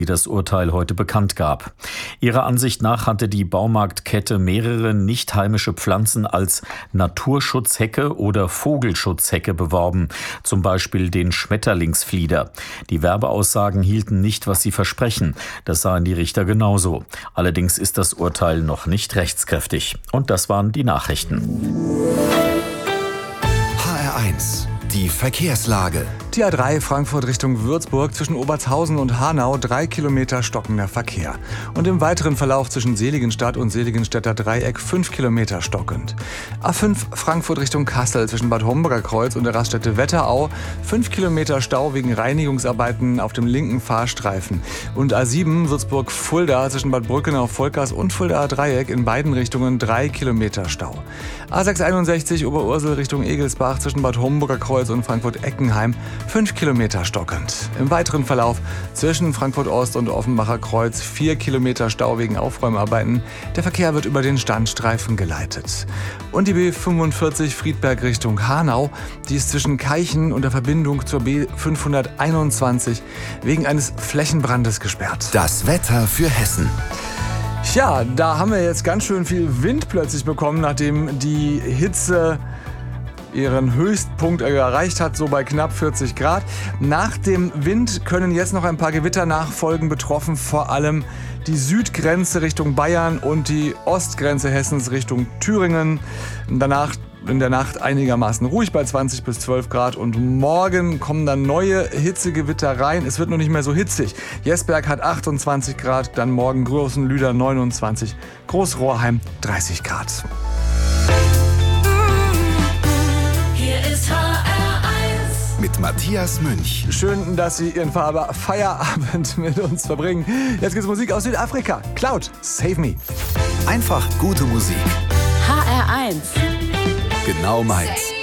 die das Urteil heute bekannt gab. Ihrer Ansicht nach hatte die Baumarktkette mehrere nicht heimische Pflanzen als Naturschutzhecke oder Vogelschutzhecke beworben, zum Beispiel den Schmetterlingsflieder. Die Werbeaussagen hielten nicht, was sie versprechen. Das sahen die Richter genauso. Allerdings ist das Urteil noch nicht rechtskräftig. Und das waren die Nachrichten. HR1, die Verkehrslage. Die A3 Frankfurt Richtung Würzburg zwischen Obertshausen und Hanau 3 Kilometer stockender Verkehr. Und im weiteren Verlauf zwischen Seligenstadt und Seligenstädter Dreieck 5 Kilometer stockend. A5 Frankfurt Richtung Kassel zwischen Bad Homburger Kreuz und der Raststätte Wetterau 5 Kilometer Stau wegen Reinigungsarbeiten auf dem linken Fahrstreifen. Und A7 Würzburg-Fulda zwischen Bad Brückenau-Volkers und Fuldaer Dreieck in beiden Richtungen 3 Kilometer Stau. A661 Oberursel Richtung Egelsbach zwischen Bad Homburger Kreuz und Frankfurt-Eckenheim 5 Kilometer stockend. Im weiteren Verlauf zwischen Frankfurt-Ost und Offenbacher Kreuz 4 Kilometer Stau wegen Aufräumarbeiten. Der Verkehr wird über den Standstreifen geleitet. Und die B45 Friedberg Richtung Hanau, die ist zwischen Keichen und der Verbindung zur B521 wegen eines Flächenbrandes gesperrt. Das Wetter für Hessen. Ja, da haben wir jetzt ganz schön viel Wind plötzlich bekommen, nachdem die Hitze ihren Höchstpunkt erreicht hat, so bei knapp 40 Grad. Nach dem Wind können jetzt noch ein paar Gewitter nachfolgen, betroffen vor allem die Südgrenze Richtung Bayern und die Ostgrenze Hessens Richtung Thüringen. Danach in der Nacht einigermaßen ruhig bei 20 bis 12 Grad und morgen kommen dann neue Hitzegewitter rein. Es wird noch nicht mehr so hitzig. Jesberg hat 28 Grad, dann morgen Großenlüder 29, Großrohrheim 30 Grad. Mit Matthias Münch. Schön, dass Sie Ihren Feierabend mit uns verbringen. Jetzt gibt's Musik aus Südafrika. Cloud, Save Me. Einfach gute Musik. HR1. Genau meins.